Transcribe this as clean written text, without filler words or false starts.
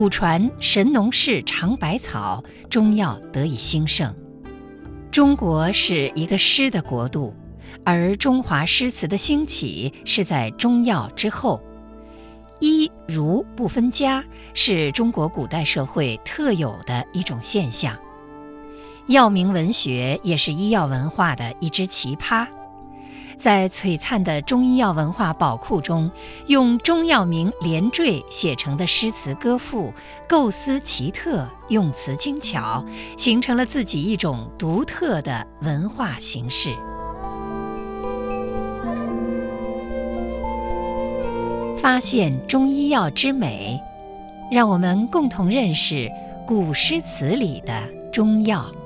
祖传神农氏尝百草，中药得以兴盛。中国是一个诗的国度，而中华诗词的兴起是在中药之后。医儒不分家是中国古代社会特有的一种现象。药名文学也是医药文化的一支奇葩。在璀璨的中医药文化宝库中，用中药名连缀写成的诗词歌赋，构思奇特，用词精巧，形成了自己一种独特的文化形式。发现中医药之美，让我们共同认识古诗词里的中药。